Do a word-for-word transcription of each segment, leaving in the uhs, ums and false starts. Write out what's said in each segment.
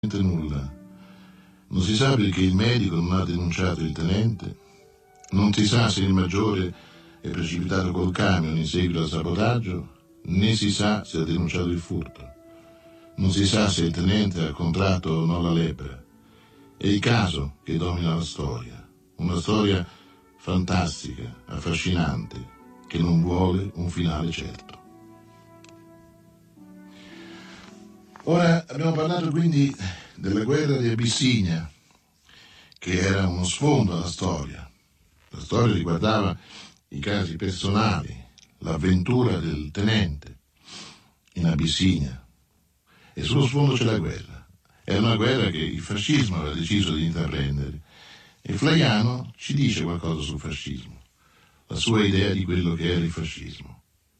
nulla. Non si sa perché il medico non ha denunciato il tenente, non si sa se il maggiore è precipitato col camion in seguito al sabotaggio, né si sa se ha denunciato il furto. Non si sa se il tenente ha contratto o no la lebbra. È il caso che domina la storia, una storia fantastica, affascinante, che non vuole un finale certo. Ora abbiamo parlato quindi della guerra di Abissinia, che era uno sfondo alla storia. La storia riguardava i casi personali, l'avventura del tenente in Abissinia, e sullo sfondo c'è la guerra. È una guerra che il fascismo aveva deciso di intraprendere, e Flaiano ci dice qualcosa sul fascismo, la sua idea di quello che era il fascismo.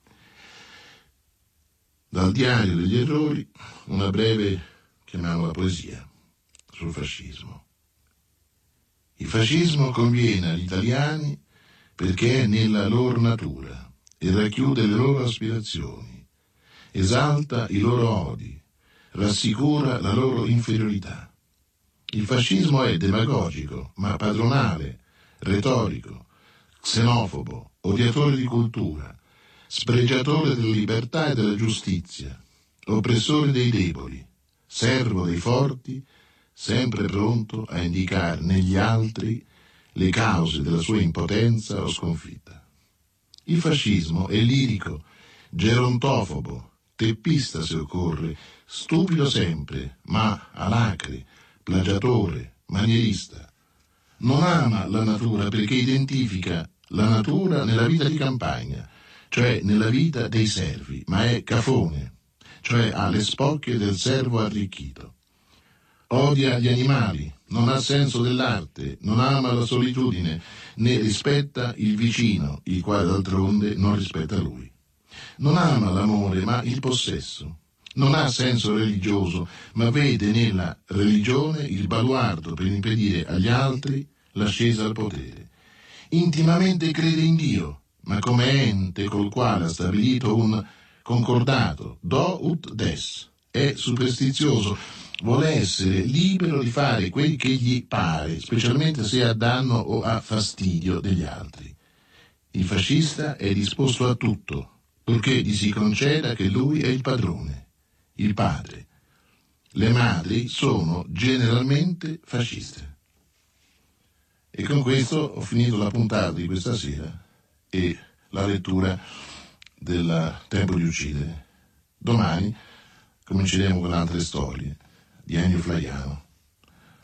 Dal diario degli errori, una breve, chiamiamola poesia, sul fascismo. Il fascismo conviene agli italiani perché è nella loro natura e racchiude le loro aspirazioni, esalta i loro odi, rassicura la loro inferiorità. Il fascismo è demagogico, ma padronale, retorico, xenofobo, odiatore di cultura, spregiatore della libertà e della giustizia, oppressore dei deboli, servo dei forti, sempre pronto a indicare negli altri le cause della sua impotenza o sconfitta. Il fascismo è lirico, gerontofobo, teppista se occorre, stupido sempre, ma alacre, plagiatore, manierista. Non ama la natura perché identifica la natura nella vita di campagna, cioè nella vita dei servi, ma è cafone, cioè ha le spocchie del servo arricchito. Odia gli animali, non ha senso dell'arte, non ama la solitudine, né rispetta il vicino, il quale d'altronde non rispetta lui. Non ama l'amore, ma il possesso. Non ha senso religioso, ma vede nella religione il baluardo per impedire agli altri l'ascesa al potere. Intimamente crede in Dio, ma come ente col quale ha stabilito un concordato, do ut des. È superstizioso, vuole essere libero di fare quel che gli pare, specialmente se ha danno o ha fastidio degli altri. Il fascista è disposto a tutto, purché gli si conceda che lui è il padrone, il padre. Le madri sono generalmente fasciste. E con questo ho finito la puntata di questa sera e la lettura del Tempo di uccidere. Domani cominceremo con altre storie di Ennio Flaiano.